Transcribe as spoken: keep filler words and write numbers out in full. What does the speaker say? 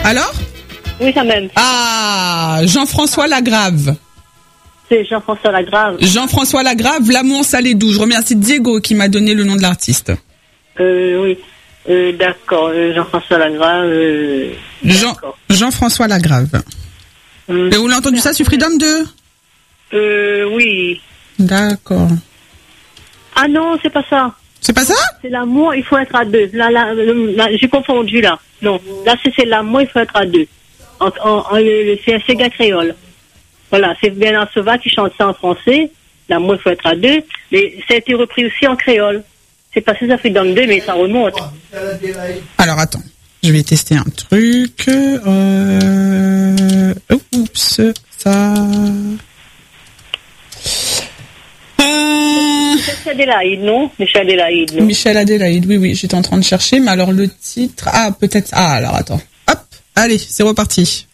Alors? Oui, ça même. Ah, Jean-François Lagrave. C'est Jean-François Lagrave. Jean-François Lagrave, L'amour salé doux. Je remercie Diego qui m'a donné le nom de l'artiste. Euh, oui. Euh, d'accord, euh, Jean-François Lagrave. Euh, Jean, Jean-François Lagrave. Hum. Et vous l'avez entendu ça sur Freedom deux? Euh, oui. D'accord. Ah non, c'est pas ça. C'est pas ça? C'est l'amour, il faut être à deux. Là, là, là, j'ai confondu là. Non, là c'est, c'est l'amour, il faut être à deux. En, en, en, le, c'est un Sega créole. Voilà, c'est Bernard Sauvage qui chante ça en français. L'amour, il faut être à deux. Mais ça a été repris aussi en créole. C'est passé ça fait dans le deux, mais ça remonte. Alors attends, je vais tester un truc. Euh... Oups, ça. Euh... Michel Adélaïde, non? Michel Adélaïde, non? Michel Adélaïde, oui, oui, j'étais en train de chercher, mais alors le titre. Ah, peut-être. Ah, alors attends. Hop, allez, c'est reparti.